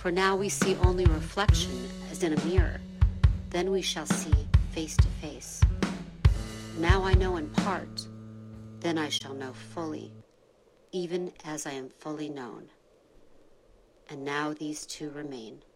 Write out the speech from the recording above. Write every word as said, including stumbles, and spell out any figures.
For now we see only reflection as in a mirror. Then we shall see face to face. Now I know in part, then I shall know fully, even as I am fully known. And now these two remain.